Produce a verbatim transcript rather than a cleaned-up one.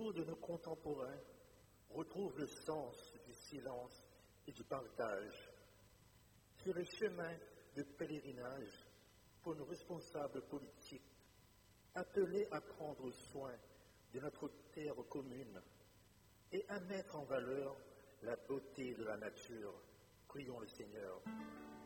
discours de nos contemporains retrouvent le sens du silence et du partage. Sur les chemins de pèlerinage pour nos responsables politiques, appelés à prendre soin de notre terre commune et à mettre en valeur la beauté de la nature. Prions le Seigneur.